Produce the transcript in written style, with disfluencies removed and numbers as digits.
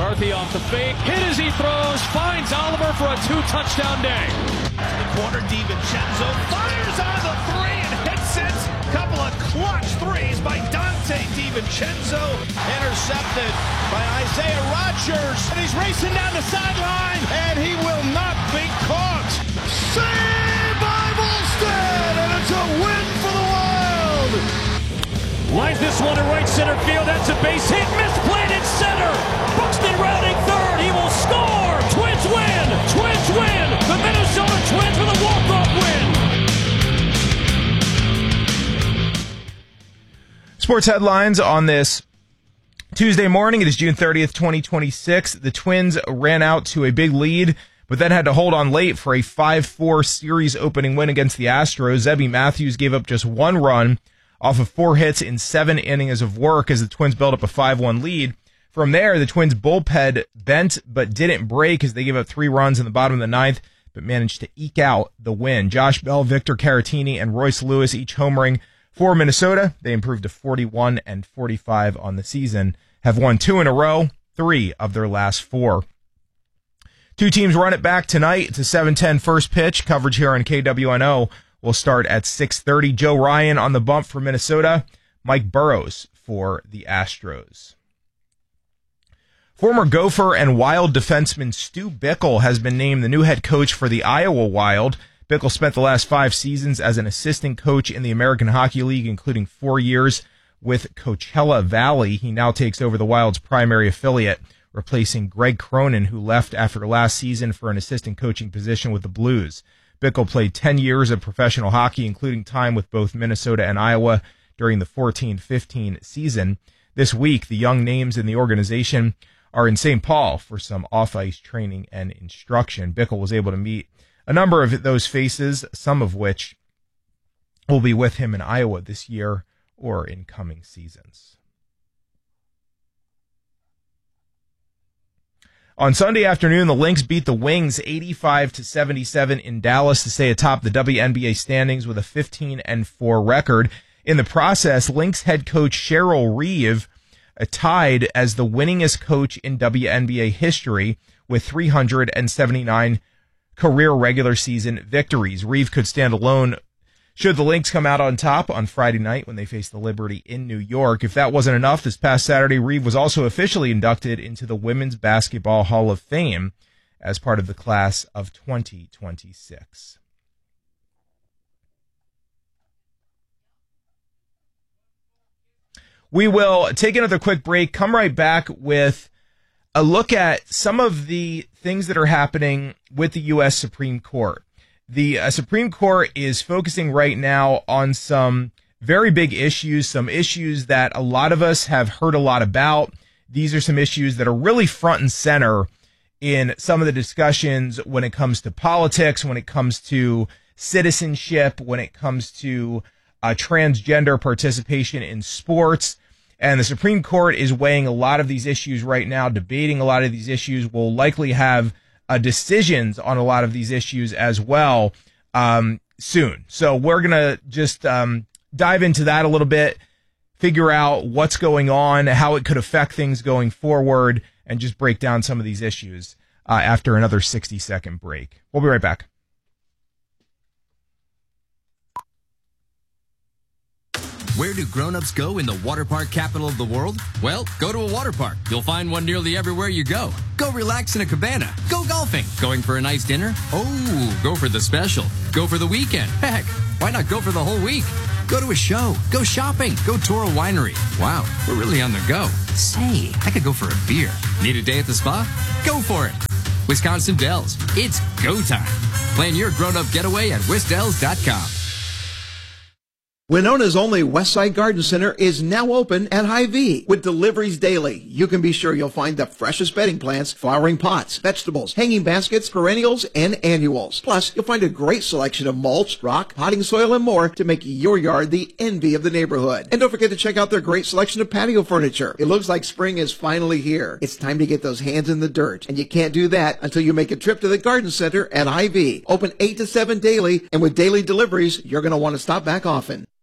McCarthy off the fake, hit as he throws, finds Oliver for a 2-touchdown day. The corner, DiVincenzo fires on the three and hits it. Couple of clutch threes by Dante DiVincenzo. Intercepted by Isaiah Rodgers. And he's racing down the sideline, and he will not be caught. Saved by Volstead, and it's a win for the Wild. Lines this one to right center field. That's a base hit. Misplayed in center. Buxton rounding third. He will score. Twins win. Twins win. The Minnesota Twins with a walk-off win. Sports headlines on this Tuesday morning. It is June 30th, 2026. The Twins ran out to a big lead, but then had to hold on late for a 5-4 series opening win against the Astros. Zebby Matthews gave up just one run off of 4 hits in 7 innings of work as the Twins built up a 5-1 lead. From there, the Twins' bullpen bent but didn't break as they gave up 3 runs in the bottom of the 9th, but managed to eke out the win. Josh Bell, Victor Caratini, and Royce Lewis each homering for Minnesota. They improved to 41 and 45 on the season, have won 2 in a row, 3 of their last 4. 2 teams run it back tonight. It's a 7:10 first pitch. Coverage here on KWNO will start at 6:30. Joe Ryan on the bump for Minnesota. Mike Burrows for the Astros. Former Gopher and Wild defenseman Stu Bickel has been named the new head coach for the Iowa Wild. Bickel spent the last 5 seasons as an assistant coach in the American Hockey League, including 4 years with Coachella Valley. He now takes over the Wild's primary affiliate, replacing Greg Cronin, who left after last season for an assistant coaching position with the Blues. Bickel played 10 years of professional hockey, including time with both Minnesota and Iowa during the 14-15 season. This week, the young names in the organization are in St. Paul for some off-ice training and instruction. Bickel was able to meet a number of those faces, some of which will be with him in Iowa this year or in coming seasons. On Sunday afternoon, the Lynx beat the Wings 85-77 in Dallas to stay atop the WNBA standings with a 15-4 record. In the process, Lynx head coach Cheryl Reeve tied as the winningest coach in WNBA history with 379 career regular season victories. Reeve could stand alone should the Lynx come out on top on Friday night when they face the Liberty in New York. If that wasn't enough, this past Saturday, Reeve was also officially inducted into the Women's Basketball Hall of Fame as part of the class of 2026. We will take another quick break, come right back with a look at some of the things that are happening with the U.S. Supreme Court. The Supreme Court is focusing right now on some very big issues, some issues that a lot of us have heard a lot about. These are some issues that are really front and center in some of the discussions when it comes to politics, when it comes to citizenship, when it comes to transgender participation in sports. And the Supreme Court is weighing a lot of these issues right now, debating a lot of these issues. We'll likely have decisions on a lot of these issues as well soon. So we're going to just dive into that a little bit, figure out what's going on, how it could affect things going forward, and just break down some of these issues after another 60-second break. We'll be right back. Where do grown-ups go in the water park capital of the world? Well, go to a water park. You'll find one nearly everywhere you go. Go relax in a cabana. Go golfing. Going for a nice dinner? Oh, go for the special. Go for the weekend. Heck, why not go for the whole week? Go to a show. Go shopping. Go tour a winery. Wow, we're really on the go. Say, I could go for a beer. Need a day at the spa? Go for it. Wisconsin Dells. It's go time. Plan your grown-up getaway at wisdells.com. Winona's only Westside Garden Center is now open at Hy-Vee. With deliveries daily, you can be sure you'll find the freshest bedding plants, flowering pots, vegetables, hanging baskets, perennials, and annuals. Plus, you'll find a great selection of mulch, rock, potting soil, and more to make your yard the envy of the neighborhood. And don't forget to check out their great selection of patio furniture. It looks like spring is finally here. It's time to get those hands in the dirt, and you can't do that until you make a trip to the Garden Center at Hy-Vee. Open 8 to 7 daily, and with daily deliveries, you're going to want to stop back often.